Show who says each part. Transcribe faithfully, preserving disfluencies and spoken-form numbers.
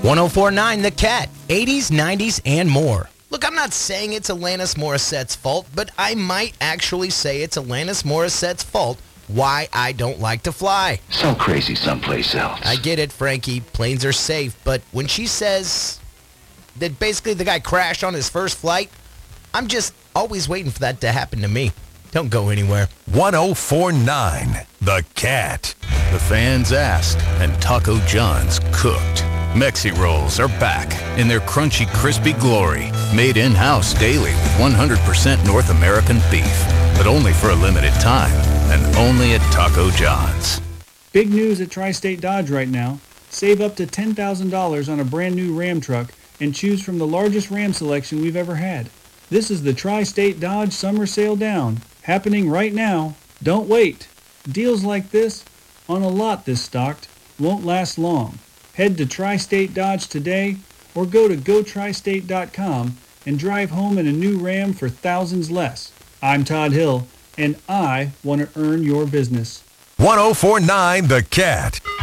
Speaker 1: one oh four point nine The Cat, eighties, nineties, and more. Look, I'm not saying it's Alanis Morissette's fault, but I might actually say it's Alanis Morissette's fault why I don't like to fly.
Speaker 2: So crazy someplace else.
Speaker 1: I get it, Frankie. Planes are safe. But when she says that basically the guy crashed on his first flight, I'm just always waiting for that to happen to me. Don't go anywhere.
Speaker 3: one oh four point nine The Cat.
Speaker 4: The fans asked, and Taco John's cooked. Mexi Rolls are back in their crunchy, crispy glory. Made in-house daily with one hundred percent North American beef. But only for a limited time, and only at Taco John's.
Speaker 5: Big news at Tri-State Dodge right now. Save up to ten thousand dollars on a brand new Ram truck and choose from the largest Ram selection we've ever had. This is the Tri-State Dodge Summer Sale Down, happening right now. Don't wait. Deals like this, on a lot this stocked, won't last long. Head to Tri-State Dodge today or go to go tri state dot com and drive home in a new Ram for thousands less. I'm Todd Hill, and I want to earn your business.
Speaker 3: one oh four point nine The Cat.